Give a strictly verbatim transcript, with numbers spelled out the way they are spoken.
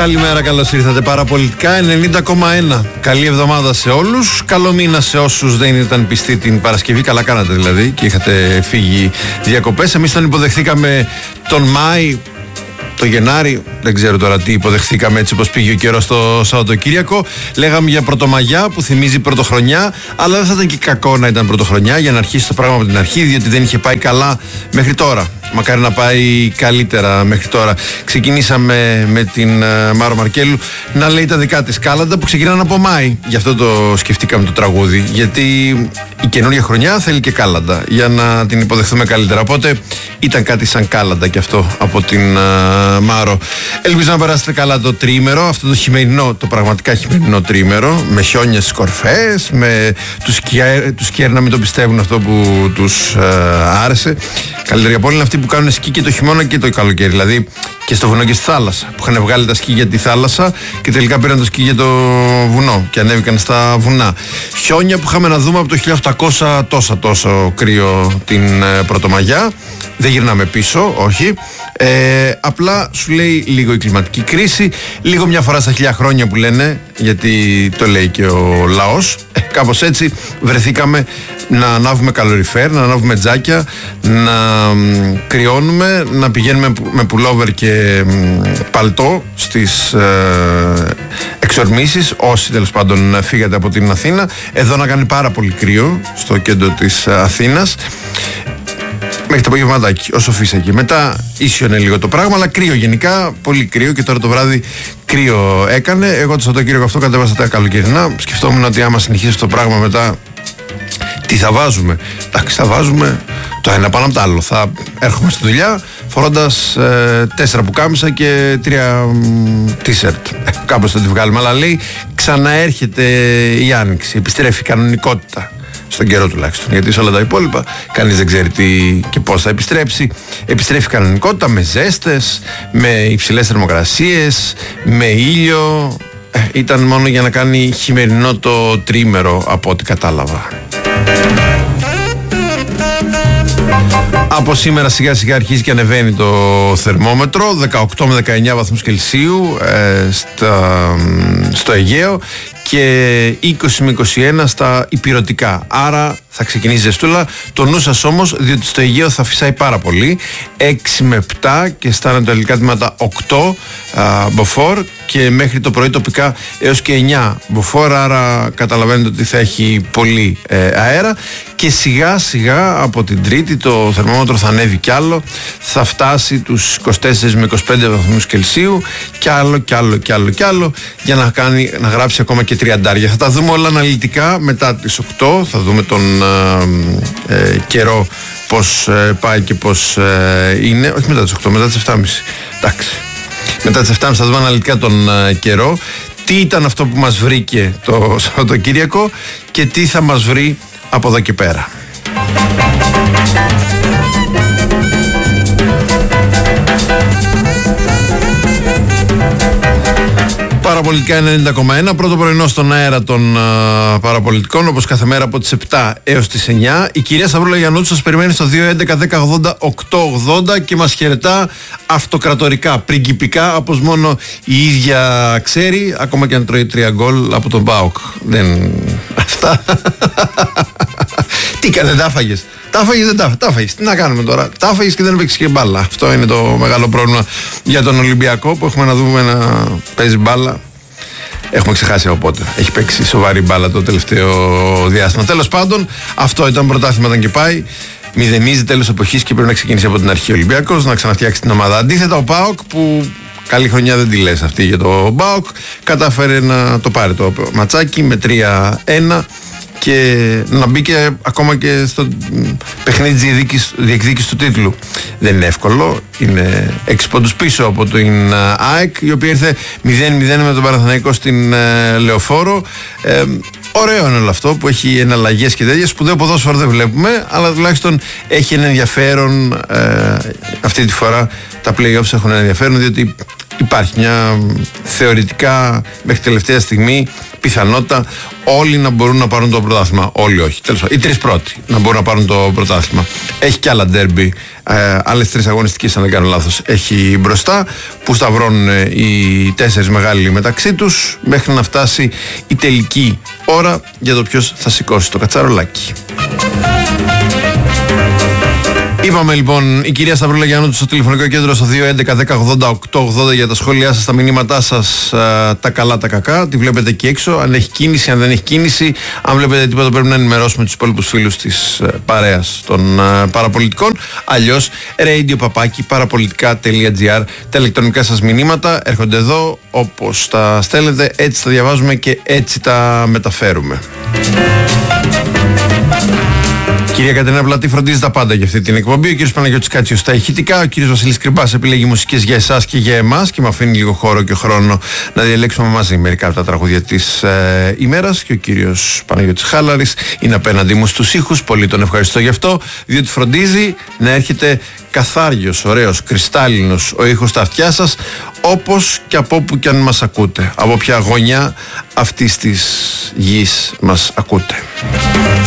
Καλημέρα, καλώς ήρθατε. Παραπολιτικά ενενήντα κόμμα ένα. Καλή εβδομάδα σε όλους. Καλό μήνα σε όσους δεν ήταν πιστοί την Παρασκευή. Καλά κάνατε δηλαδή και είχατε φύγει διακοπές. Εμείς τον υποδεχθήκαμε τον Μάη, το Γενάρη. Δεν ξέρω τώρα τι υποδεχθήκαμε έτσι όπως πήγε ο καιρός το Σαββατοκύριακο. Λέγαμε για Πρωτομαγιά που θυμίζει Πρωτοχρονιά. Αλλά δεν θα ήταν και κακό να ήταν Πρωτοχρονιά για να αρχίσει το πράγμα από την αρχή, διότι δεν είχε πάει καλά μέχρι τώρα. Μακάρι να πάει καλύτερα μέχρι τώρα. Ξεκινήσαμε με την uh, Μάρο Μαρκέλου να λέει τα δικά της κάλαντα που ξεκινάνε από Μάη. Γι' αυτό το σκεφτήκαμε το τραγούδι. Γιατί η καινούργια χρονιά θέλει και κάλαντα για να την υποδεχθούμε καλύτερα. Οπότε ήταν κάτι σαν κάλαντα και αυτό από την uh, Μάρο. Ελπίζω να περάσετε καλά το τρίμερο, αυτό το χειμερινό, το πραγματικά χειμερινό τρίμερο. Με χιόνια στις κορφές, με τους σκιέρ να μην το πιστεύουν αυτό που τους uh, άρεσε. Καλύτερη από όλα είναι αυτοί που κάνουν σκι και το χειμώνα και το καλοκαίρι. Δηλαδή και στο βουνό και στη θάλασσα. Που είχαν βγάλει τα σκι για τη θάλασσα και τελικά πήραν το σκι για το βουνό και ανέβηκαν στα βουνά. Χιόνια που είχαμε να δούμε από το χίλια οκτακόσια τόσα τόσο κρύο την ε, Πρωτομαγιά. Δεν γυρνάμε πίσω, όχι. Ε, απλά σου λέει λίγο η κλιματική κρίση, λίγο μια φορά στα χίλια χρόνια που λένε, γιατί το λέει και ο λαός. Ε, κάπως έτσι βρεθήκαμε να ανάβουμε καλοριφέρ, να ανάβουμε τζάκια, να μ, κρυώνουμε, να πηγαίνουμε με πουλόβερ και μ, παλτό στις ε, εξορμήσεις, όσοι τέλος πάντων φύγατε από την Αθήνα. Εδώ να κάνει πάρα πολύ κρύο στο κέντρο της Αθήνας. Μέχρι το απογευματάκι, όσο φύσαγε. Μετά ίσιονε λίγο το πράγμα, αλλά κρύο γενικά, πολύ κρύο και τώρα το βράδυ κρύο έκανε. Εγώ το Σαββατοκύριακο αυτό κατέβασα τα καλοκαιρινά. Σκεφτόμουν ότι άμα συνεχίσει αυτό το πράγμα μετά, τι θα βάζουμε. Εντάξει, θα βάζουμε το ένα πάνω από το άλλο. Θα έρχομαι στη δουλειά φορώντας ε, τέσσερα πουκάμισα και τρία t-shirt. Ε, κάπως θα τη βγάλουμε. Αλλά λέει ξαναέρχεται η άνοιξη. Επιστρέφει η κανονικότητα. Στον καιρό τουλάχιστον. Γιατί σε όλα τα υπόλοιπα κανείς δεν ξέρει τι και πώς θα επιστρέψει. Επιστρέφει κανονικότητα με ζέστες, με υψηλές θερμοκρασίες, με ήλιο. Ε, ήταν μόνο για να κάνει χειμερινό το τρίμερο από ό,τι κατάλαβα. Από σήμερα σιγά σιγά αρχίζει και ανεβαίνει το θερμόμετρο, δεκαοκτώ με δεκαεννιά βαθμούς Κελσίου ε, στα, στο Αιγαίο και είκοσι με είκοσι ένα στα ηπειρωτικά. Άρα θα ξεκινήσει ζεστούλα. Το νου σας όμως, διότι στο Αιγαίο θα φυσάει πάρα πολύ. έξι με επτά και στα ανατολικά τμήματα οκτώ α, μποφόρ και μέχρι το πρωί τοπικά έως και εννιά μποφόρ. Άρα καταλαβαίνετε ότι θα έχει πολύ ε, αέρα. Και σιγά σιγά από την Τρίτη το θερμόμετρο θα ανέβει κι άλλο. Θα φτάσει τους είκοσι τέσσερα με είκοσι πέντε βαθμούς Κελσίου κι άλλο κι άλλο κι άλλο κι άλλο για να, κάνει, να γράψει ακόμα και τριαντάρια. Θα τα δούμε όλα αναλυτικά μετά τις οκτώ. Θα δούμε τον ε, ε, καιρό πώς ε, πάει και πώς ε, είναι. Όχι μετά τις οκτώ, μετά τις επτά και μισή. Εντάξει. Μετά τις επτά και μισή θα δούμε αναλυτικά τον ε, καιρό. Τι ήταν αυτό που μας βρήκε το Σαββατοκύριακο και τι θα μας βρει από εδώ και πέρα. Παραπολιτικά ενενήντα κόμμα ένα, πρώτο πρωινό στον αέρα των uh, παραπολιτικών, όπως κάθε μέρα από τις επτά έως τις εννιά. Η κυρία Σταυρούλα Γιαννούτσου σας περιμένει στο δύο έντεκα δέκα ογδόντα οκτακόσια ογδόντα και μας χαιρετά αυτοκρατορικά, πριγκιπικά, όπως μόνο η ίδια ξέρει, ακόμα και αν τρώει τρία γκολ από τον ΠΑΟΚ. Δεν... Αυτά... Τι κάνετε, τα φάγες. Τα φάγες, δεν τα, τα φάγες. Τι να κάνουμε τώρα. Τα φάγες και δεν παίξεις και μπάλα. Αυτό είναι το μεγάλο πρόβλημα για τον Ολυμπιακό που έχουμε να δούμε να παίζει μπάλα. Έχουμε ξεχάσει από πότε. Έχει παίξει σοβαρή μπάλα το τελευταίο διάστημα. Τέλος πάντων, αυτό ήταν πρωτάθλημα, ήταν και πάει. Μηδενίζει τέλος εποχής και πρέπει να ξεκινήσει από την αρχή ο Ολυμπιακός, να ξαναφτιάξει την ομάδα. Αντίθετα, ο ΠΑΟΚ που. Καλή χρονιά δεν τη λες αυτή για το ΠΑΟΚ. Κατάφερε να το πάρει το ματσάκι με τρία ένα και να μπει και ακόμα και στο παιχνίδι της διεκδίκησης του τίτλου. Δεν είναι εύκολο. Είναι έξι πόντους πίσω από την ΑΕΚ, η οποία ήρθε μηδέν μηδέν με τον Παναθηναϊκό στην ε, Λεωφόρο. Ε, ωραίο είναι όλο αυτό που έχει εναλλαγές και τέτοια. Σπουδαίο ποδόσφαιρο δεν βλέπουμε, αλλά τουλάχιστον έχει ένα ενδιαφέρον. Ε, αυτή τη φορά τα play-offs έχουν ένα ενδιαφέρον, διότι υπάρχει μια θεωρητικά μέχρι τελευταία στιγμή πιθανότητα όλοι να μπορούν να πάρουν το πρωτάθλημα. Όλοι όχι. Τέλος πάντων, οι τρεις πρώτοι να μπορούν να πάρουν το πρωτάθλημα. Έχει και άλλα ντέρμπι, ε, άλλες τρεις αγωνιστικές, αν δεν κάνω λάθος, έχει μπροστά, που σταυρώνουν ε, οι τέσσερις μεγάλοι μεταξύ τους, μέχρι να φτάσει η τελική ώρα για το ποιος θα σηκώσει το κατσαρολάκι. Είπαμε λοιπόν η κυρία Σταυρούλα Γιαννούτου στο τηλεφωνικό κέντρο στο δύο έντεκα δέκα ογδόντα οκτώ ογδόντα για τα σχόλιά σας, τα μηνύματά σας, τα καλά τα κακά. Τη βλέπετε εκεί έξω, αν έχει κίνηση, αν δεν έχει κίνηση. Αν βλέπετε τίποτα πρέπει να ενημερώσουμε τους υπόλοιπους φίλους της παρέας των παραπολιτικών. Αλλιώς radio παπάκι παραπολιτικά τελεία τζι άρ. Τα ηλεκτρονικά σας μηνύματα έρχονται εδώ, όπως τα στέλνετε έτσι τα διαβάζουμε και έτσι τα μεταφέρουμε. Κυρία Κατερίνα Πλατή φροντίζει τα πάντα για αυτή την εκπομπή. Ο κύριος Παναγιώτης Κάτσιος στα ηχητικά. Ο κύριος Βασίλης Κρυμπάς επιλέγει μουσικές για εσάς και για εμάς και με αφήνει λίγο χώρο και χρόνο να διαλέξουμε μαζί μερικά από τα τραγούδια της ε, ημέρας. Και ο κύριος Παναγιώτης Χάλαρης είναι απέναντί μου στους ήχους. Πολύ τον ευχαριστώ γι' αυτό, διότι φροντίζει να έρχεται καθάριος, ωραίος, κρυστάλλινος ο ήχος στα αυτιά σας, όπως και από όπου και αν μας ακούτε. Από ποια γωνιά αυτής της γης μας ακούτε.